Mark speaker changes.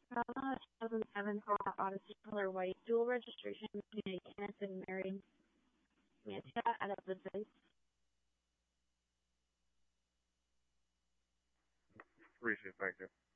Speaker 1: On a 2007 Honda Odyssey color white, dual registration between a Kenneth and Mary Mantia out of the face.
Speaker 2: Appreciate it, thank you.